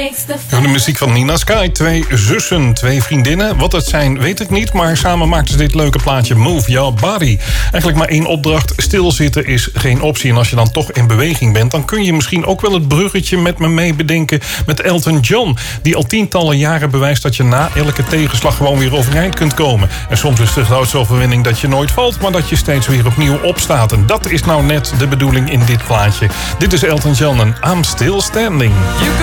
De muziek van Nina Sky. 2 zussen, 2 vriendinnen. Wat het zijn, weet ik niet. Maar samen maakten ze dit leuke plaatje Move Your Body. Eigenlijk maar 1 opdracht. Stilzitten is geen optie. En als je dan toch in beweging bent, dan kun je misschien ook wel het bruggetje met me mee bedenken met Elton John. Die al tientallen jaren bewijst dat je na elke tegenslag gewoon weer overeind kunt komen. En soms is de grootste overwinning dat je nooit valt, maar dat je steeds weer opnieuw opstaat. En dat is nou net de bedoeling in dit plaatje. Dit is Elton John en I'm Still Standing.